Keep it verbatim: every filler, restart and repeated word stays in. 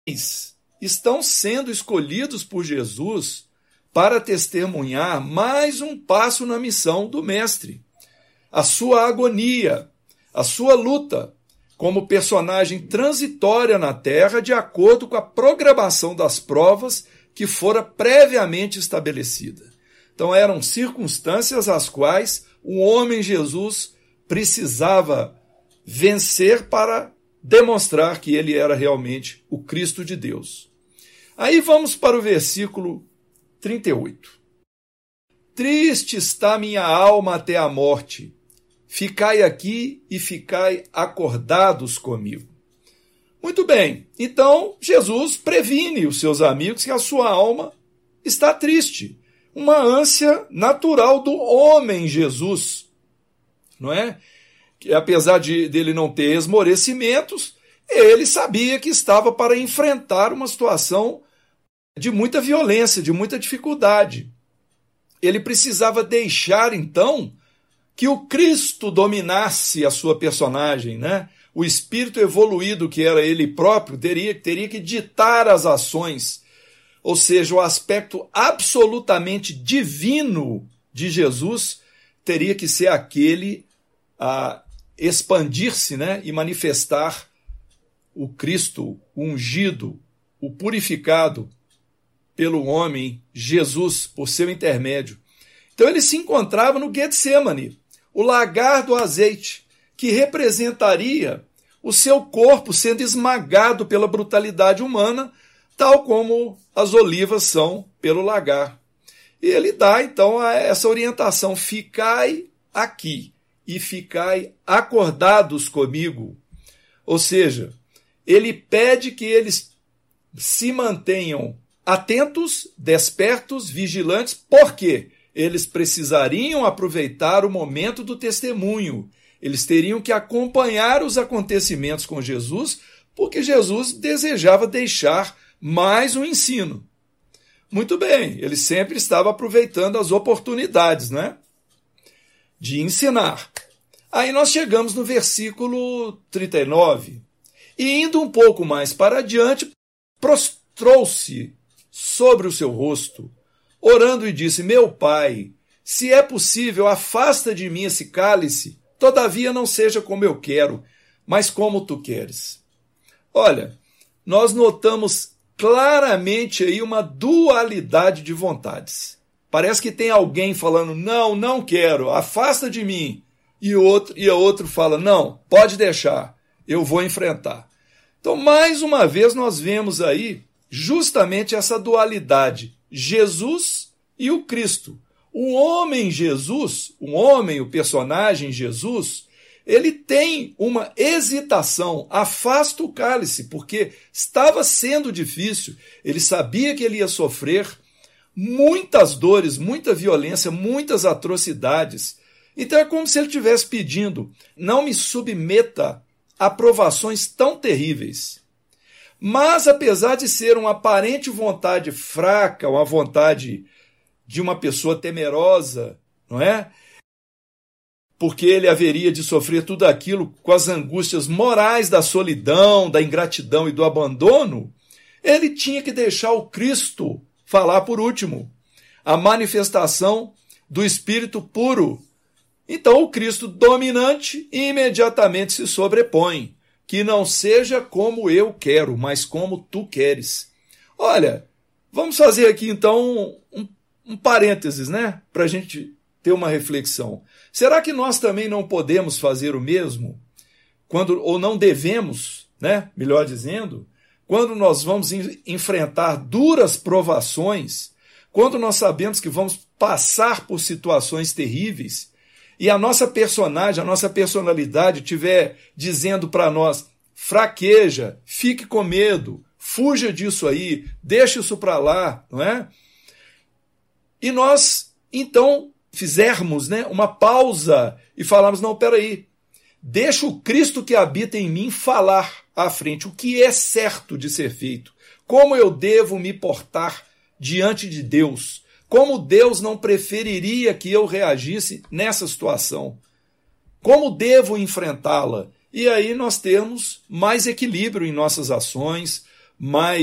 estão sendo escolhidos por Jesus para testemunhar mais um passo na missão do Mestre. A sua agonia, a sua luta como personagem transitória na Terra de acordo com a programação das provas que fora previamente estabelecida. Então eram circunstâncias às quais o homem Jesus precisava vencer para demonstrar que ele era realmente o Cristo de Deus. Aí vamos para o versículo trinta e oito. Triste está minha alma até a morte. Ficai aqui e ficai acordados comigo. Muito bem, então Jesus previne os seus amigos que a sua alma está triste. Uma ânsia natural do homem Jesus, não é? Que apesar de dele não ter esmorecimentos, ele sabia que estava para enfrentar uma situação de muita violência, de muita dificuldade. Ele precisava deixar, então, que o Cristo dominasse a sua personagem, né? O espírito evoluído que era ele próprio teria, teria que ditar as ações, ou seja, o aspecto absolutamente divino de Jesus teria que ser aquele a expandir-se, né? E manifestar o Cristo, o ungido, o purificado pelo homem, Jesus, por seu intermédio. Então ele se encontrava no Getsêmani, o lagar do azeite, que representaria o seu corpo sendo esmagado pela brutalidade humana, tal como as olivas são pelo lagar. E ele dá, então, essa orientação: ficai aqui e ficai acordados comigo. Ou seja, ele pede que eles se mantenham atentos, despertos, vigilantes. Por quê? Eles precisariam aproveitar o momento do testemunho. Eles teriam que acompanhar os acontecimentos com Jesus, porque Jesus desejava deixar mais um ensino. Muito bem, ele sempre estava aproveitando as oportunidades, né, de ensinar. Aí nós chegamos no versículo trinta e nove. E indo um pouco mais para adiante, prostrou-se sobre o seu rosto, orando e disse: meu Pai, se é possível, afasta de mim esse cálice, todavia não seja como eu quero, mas como tu queres. Olha, nós notamos claramente aí uma dualidade de vontades. Parece que tem alguém falando: não, não quero, afasta de mim. E outro, e outro fala: não, pode deixar, eu vou enfrentar. Então, mais uma vez, nós vemos aí justamente essa dualidade. Jesus e o Cristo. O homem Jesus, o homem, o personagem Jesus, ele tem uma hesitação, afasta o cálice, porque estava sendo difícil, ele sabia que ele ia sofrer muitas dores, muita violência, muitas atrocidades. Então é como se ele estivesse pedindo: não me submeta a provações tão terríveis. Mas, apesar de ser uma aparente vontade fraca, uma vontade de uma pessoa temerosa, não é? Porque ele haveria de sofrer tudo aquilo com as angústias morais da solidão, da ingratidão e do abandono, ele tinha que deixar o Cristo falar por último, a manifestação do Espírito puro. Então o Cristo dominante imediatamente se sobrepõe: que não seja como eu quero, mas como tu queres. Olha, vamos fazer aqui então um, um parênteses, né? Para a gente ter uma reflexão. Será que nós também não podemos fazer o mesmo? Quando, ou não devemos, né? Melhor dizendo, quando nós vamos enfrentar duras provações, quando nós sabemos que vamos passar por situações terríveis, e a nossa personagem, a nossa personalidade estiver dizendo para nós: fraqueja, fique com medo, fuja disso aí, deixa isso para lá, não é? E nós, então, fizermos, né, uma pausa e falarmos: não, peraí, deixa o Cristo que habita em mim falar à frente o que é certo de ser feito, como eu devo me portar diante de Deus, como Deus não preferiria que eu reagisse nessa situação, como devo enfrentá-la. E aí nós temos mais equilíbrio em nossas ações, mas